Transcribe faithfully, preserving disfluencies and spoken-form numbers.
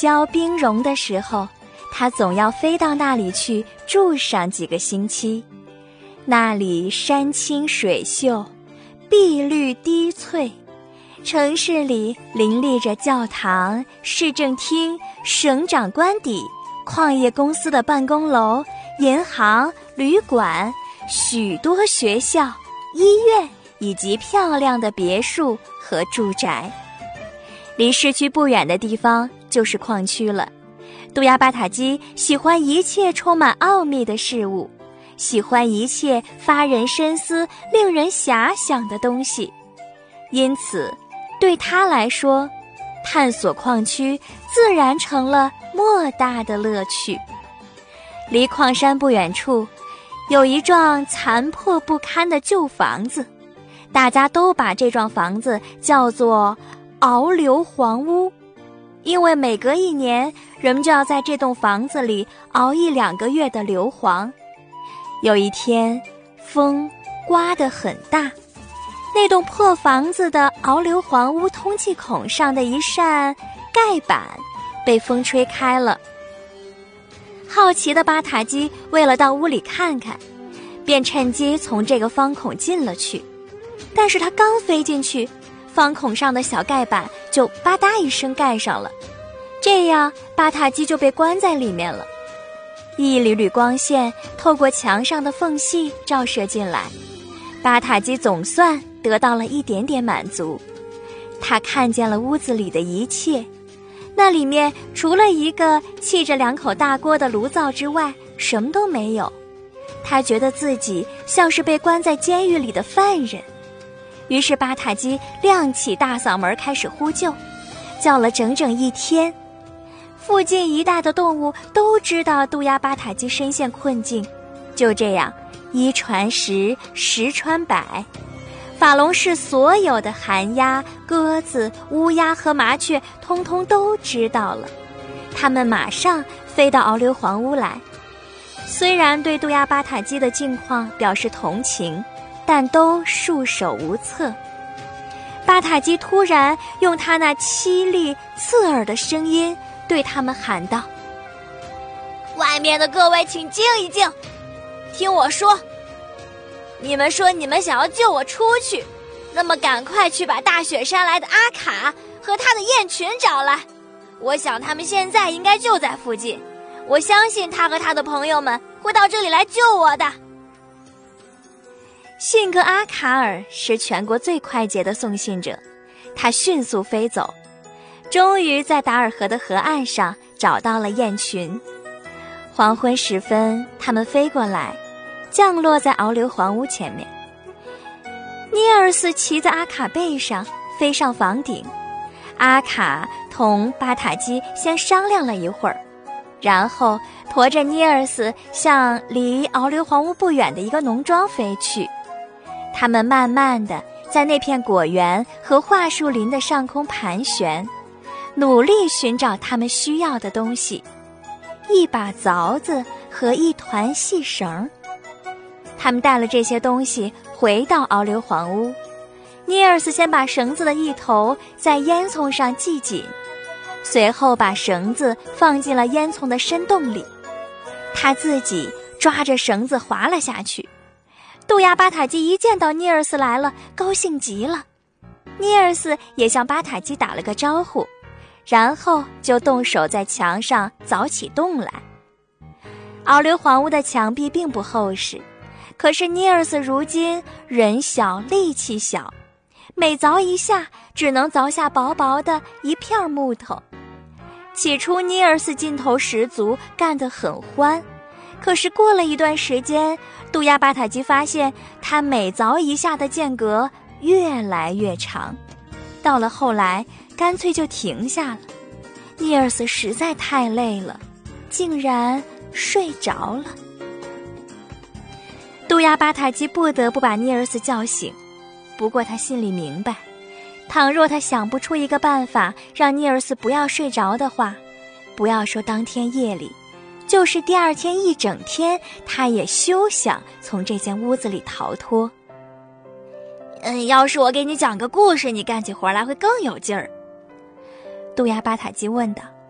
萧冰融的时候，他总要飞到那里去住上几个星期。那里山清水秀，碧绿低翠，城市里林立着教堂、市政厅、省长官邸、矿业公司的办公楼、银行、旅馆，许多学校、医院以及漂亮的别墅和住宅。离市区不远的地方就是矿区了。杜亚巴塔基喜欢一切充满奥秘的事物，喜欢一切发人深思、令人遐想的东西，因此对他来说，探索矿区自然成了莫大的乐趣。离矿山不远处，有一幢残破不堪的旧房子，大家都把这幢房子叫做熬硫磺屋，因为每隔一年，人们就要在这栋房子里熬一两个月的硫磺。有一天，风刮得很大，那栋破房子的熬硫磺屋通气孔上的一扇盖板被风吹开了。好奇的巴塔基为了到屋里看看，便趁机从这个方孔进了去。但是他刚飞进去，方孔上的小盖板就吧嗒一声盖上了，这样巴塔基就被关在里面了。一缕缕光线透过墙上的缝隙照射进来，巴塔基总算得到了一点点满足。他看见了屋子里的一切，那里面除了一个砌着两口大锅的炉灶之外，什么都没有。他觉得自己像是被关在监狱里的犯人。于是巴塔基亮起大嗓门开始呼救，叫了整整一天。附近一带的动物都知道杜亚巴塔基深陷困境，就这样一传十，十传百，法隆市所有的寒鸦、鸽子、乌鸦和麻雀通通都知道了。它们马上飞到熬硫磺屋来，虽然对杜亚巴塔基的境况表示同情，但都束手无策。巴塔基突然用他那凄厉刺耳的声音对他们喊道： 外面的各位请静一静，听我说，你们说你们想要救我出去，那么赶快去把大雪山来的阿卡和他的雁群找来，我想他们现在应该就在附近，我相信他和他的朋友们会到这里来救我的。 信鸽阿卡尔是全国最快捷的送信者，他迅速飞走，终于在达尔河的河岸上找到了雁群。黄昏时分，他们飞过来，降落在熬硫磺屋前面。尼尔斯骑在阿卡背上飞上房顶，阿卡同巴塔基先商量了一会儿，然后驮着尼尔斯向离熬硫磺屋不远的一个农庄飞去。他们慢慢地在那片果园和桦树林的上空盘旋，努力寻找他们需要的东西，一把凿子和一团细绳。他们带了这些东西回到熬硫磺屋，尼尔斯先把绳子的一头在烟囱上系紧，随后把绳子放进了烟囱的深洞里，他自己抓着绳子滑了下去。杜亚巴塔基一见到尼尔斯来了，高兴极了。尼尔斯也向巴塔基打了个招呼，然后就动手在墙上凿起洞来。熬硫磺屋的墙壁并不厚实，可是尼尔斯如今人小力气小，每凿一下只能凿下薄薄的一片木头。起初尼尔斯劲头十足，干得很欢，可是过了一段时间，杜亚巴塔基发现他每凿一下的间隔越来越长，到了后来干脆就停下了。尼尔斯实在太累了，竟然睡着了。杜亚巴塔基不得不把尼尔斯叫醒，不过他心里明白，倘若他想不出一个办法让尼尔斯不要睡着的话，不要说当天夜里，就是第二天一整天，他也休想从这间屋子里逃脱。 嗯，要是我给你讲个故事，你干起活来会更有劲儿。 杜亚巴塔基问道。